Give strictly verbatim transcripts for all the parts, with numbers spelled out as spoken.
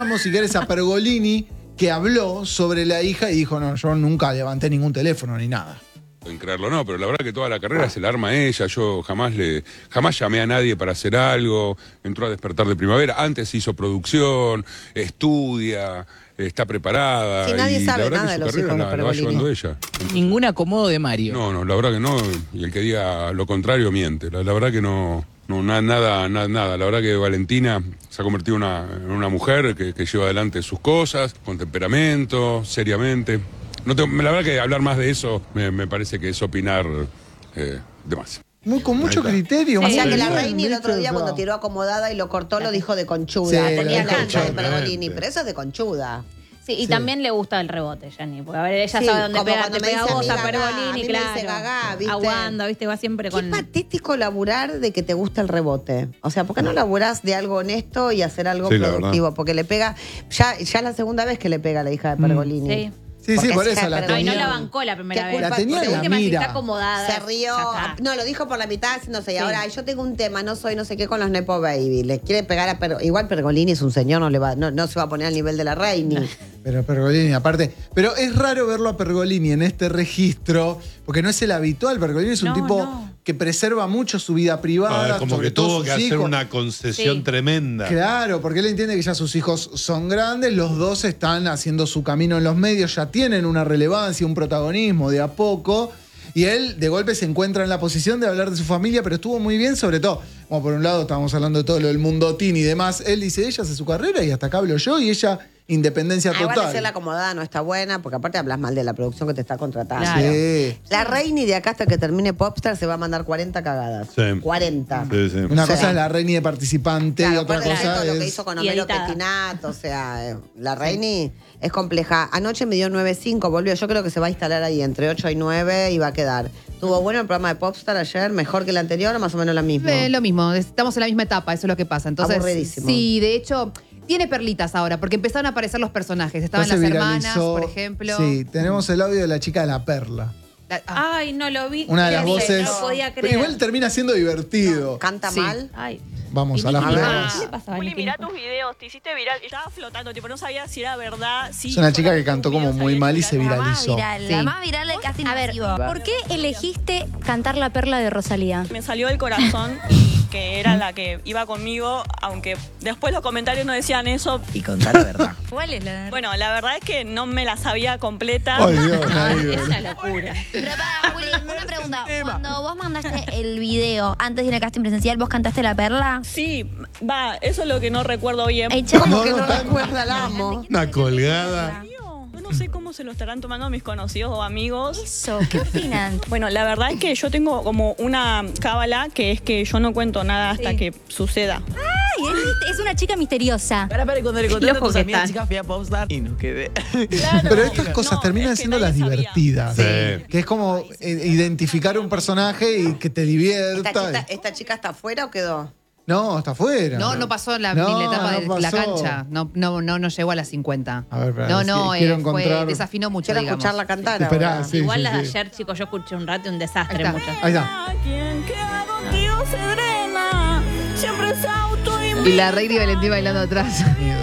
escuchamos, si querés, a Pergolini, que habló sobre la hija y dijo, no, yo nunca levanté ningún teléfono ni nada. Pueden creerlo, no, pero la verdad que toda la carrera se la arma ella. Yo jamás le jamás llamé a nadie para hacer algo. Entró a Despertar de Primavera. Antes hizo producción, estudia, está preparada. Si nadie y sabe la verdad nada que de su los hijos carrera de la, la va Pergolini. llevando ella. Ningún acomodo de Mario. No, no, la verdad que no. Y el que diga lo contrario miente. La, la verdad que no, no na- nada, nada, nada. La verdad que Valentina se ha convertido en una, en una mujer que, que lleva adelante sus cosas, con temperamento, seriamente. No tengo, la verdad que hablar más de eso me, me parece que es opinar eh, de más. Muy, con mucho criterio. O muy sea que bien, la Reini el otro ¿viste? día O sea, cuando tiró acomodada y lo cortó lo dijo de conchuda. Sí, Tenía lo la dijo hija de de Pergolini, pero eso es de conchuda. Sí, y Sí. también le gusta el rebote, Yanni. Porque a ver, ella Sí, sabe dónde como pega, cuando te me pega dice a vos mí a Gagá, Pergolini, a mí me claro. dice Gagá, ¿viste? Aguanta, ¿viste? Va siempre Qué con. patético laburar de que te gusta el rebote. O sea, ¿por qué no laburás de algo honesto y hacer algo Sí, la productivo? Porque le pega, ya, ya es la segunda vez que le pega a la hija de Pergolini. Sí. Sí, sí, Porque por es eso hija la de No, y no tenía. la bancó la primera ¿Qué vez. culpa? La tenía Porque en la última, si mira. está acomodada. Se rió, ya está. no, lo dijo por la mitad haciéndose, y Sí. ahora yo tengo un tema, no soy no sé qué con los Nepo Baby. Le quiere pegar a Pergolini. Igual Pergolini es un señor, no le va, no, no se va a poner al nivel de la Reini. Pero Pergolini, aparte. Pero es raro verlo a Pergolini en este registro, porque no es el habitual. Pergolini es un No, tipo no. que preserva mucho su vida privada. Ah, como sobre que todo tuvo sus que hacer hijos. una concesión Sí. tremenda. Claro, porque él entiende que ya sus hijos son grandes, los dos están haciendo su camino en los medios, ya tienen una relevancia, un protagonismo de a poco. Y él de golpe se encuentra en la posición de hablar de su familia, pero estuvo muy bien, sobre todo, como por un lado estábamos hablando de todo lo del mundo teen y demás, él dice, ella hace su carrera y hasta acá hablo yo, y ella, independencia Ah, igual total. hacer la acomodada no está buena, porque aparte hablas mal de la producción que te está contratando. Claro. Sí. La Reini de acá hasta que termine Popstar se va a mandar cuarenta cagadas. Sí. cuarenta. Sí, sí. Una O sea, cosa es la reina de participante Claro, y otra aparte de cosa todo lo que es... hizo con Y Homero editada. Pettinato, o sea, eh, la Reini es compleja. Anoche me dio nueve cinco, volvió. Yo creo que se va a instalar ahí entre ocho y nueve y va a quedar. ¿Tuvo bueno el programa de Popstar ayer? ¿Mejor que el anterior o más o menos la misma? Eh, lo mismo, estamos en la misma etapa, eso es lo que pasa. Entonces, Aburridísimo. sí, de hecho, tiene perlitas ahora, porque empezaron a aparecer los personajes. Estaban Ya se las hermanas, viralizó. por ejemplo. Sí, tenemos el audio de la chica de la perla. La- ah, Ay, no lo vi. Una de las Sí, voces... No podía Pero creer. igual termina siendo divertido. ¿Canta Sí. mal? Ay. Vamos a las Juli, pruebas. ¿qué le pasa a Juli, Valentina? mirá tus videos, te hiciste viral. Estaba flotando, tipo, no sabía si era verdad. Si Es una chica que cantó como muy mal y se La más viralizó. viral, Sí. la más viral del casting A ver, masivo. ¿por qué elegiste cantar La Perla de Rosalía? Me salió del corazón y que era la que iba conmigo, aunque después los comentarios no decían eso. Y contar la verdad. ¿Cuál es la Bueno, la verdad es que no me la sabía completa. Ay, Dios, nadie. Es una locura. Pero para, Juli, una pregunta. Cuando vos mandaste el video antes de ir al casting presencial, ¿vos cantaste La Perla? Sí, va, eso es lo que no recuerdo bien. Ey, che, ¿Cómo No, que no, no tan- recuerda el amo? Una colgada. Yo no sé cómo se lo estarán tomando mis conocidos o amigos. Eso, ¿qué opinan? Bueno, la verdad es que yo tengo como una cábala que es que yo no cuento nada hasta que suceda. Ay, es, es una chica misteriosa. Para, para, cuando le contaste a Loco tus que amigas, están. chicas, fui a Popstar y nos quedé. Pero estas cosas No, terminan es que siendo nadie las sabía. divertidas. Sí. Que es como eh, identificar un personaje y que te ¿Esta divierta. chica, ¿Esta chica está afuera o quedó? No, está afuera. no, no pasó la, No, ni la etapa no de la pasó. cancha. No, no, no, no llegó a las cincuenta. A ver, espera, no, es no, que quiero eh, fue, encontrar- desafinó mucho, Quiero digamos. escucharla cantar Esperá, ahora. sí, Igual sí, la de sí. ayer, chicos, yo escuché un rato y un desastre Ahí está. mucho. Ahí está. Quien queda contigo se drena, siempre se autoinvita. Y la Reina y Valentín bailando atrás.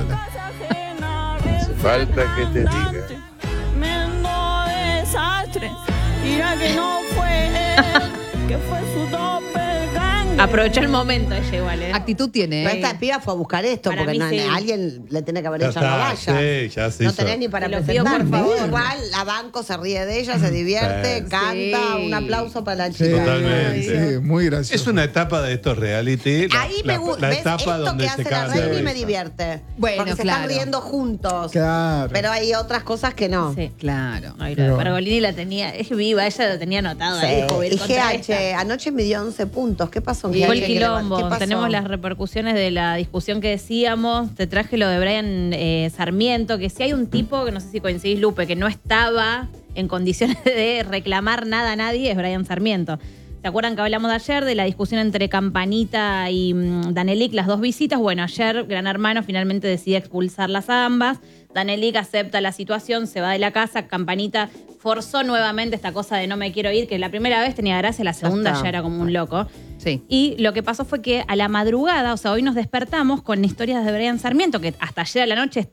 Hace falta que te diga. Tremendo desastre. Dirá que no fue él, que fue su doppelganger. Aprovechó el momento ella igual, ¿eh? Actitud tiene, Pero ¿eh? esta piba fue a buscar esto, Para porque mí no, sí. alguien le tiene que haber Ya hecho no está, vaya. sí, ya se no hizo. tenés ni para Te lo pido, presentar. por favor. Igual la banco se ríe de ella, se divierte, Sí. canta. Sí. Un aplauso para la Sí, chica. Totalmente. sí, muy gracioso. Es una etapa de estos reality. La, Ahí la- me gusta. la ¿Ves? etapa Esto donde que se hace la cagan de Reini me risa. divierte. Bueno, porque se claro. están riendo juntos. Claro. Pero hay otras cosas que no. Sí. Claro. Ay, Pero- la Pergolini la tenía, es viva, ella lo tenía anotado. Sí. ahí, dijo, voy a ir Y contra G H, esta. anoche me dio once puntos. ¿Qué pasó en Y G H? fue el ¿Qué le- quilombo. ¿Qué pasó? Tenemos las repercusiones de la discusión que decíamos. Te traje lo de Brian eh, Sarmiento, que si hay un tipo, que no sé si coincidís, Lupe, que no estaba en condiciones de reclamar nada a nadie, es Brian Sarmiento. ¿Se acuerdan que hablamos de ayer de la discusión entre Campanita y mm, Danelik, las dos visitas? Bueno, ayer Gran Hermano finalmente decide expulsarlas a ambas. Danelik acepta la situación, se va de la casa. Campanita forzó nuevamente esta cosa de no me quiero ir, que la primera vez tenía gracia, la segunda está. ya era como un loco. Sí. Y lo que pasó fue que a la madrugada, o sea, hoy nos despertamos con historias de Brian Sarmiento, que hasta ayer a la noche